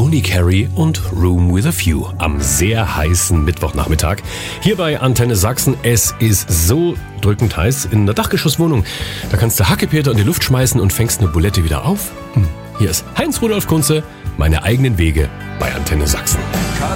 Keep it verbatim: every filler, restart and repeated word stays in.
Tony Carey und Room with a View am sehr heißen Mittwochnachmittag. Hier bei Antenne Sachsen. Es ist so drückend heiß in der Dachgeschosswohnung. Da kannst du Hackepeter in die Luft schmeißen und fängst eine Bulette wieder auf. Hm. Hier ist Heinz Rudolf Kunze, meine eigenen Wege bei Antenne Sachsen.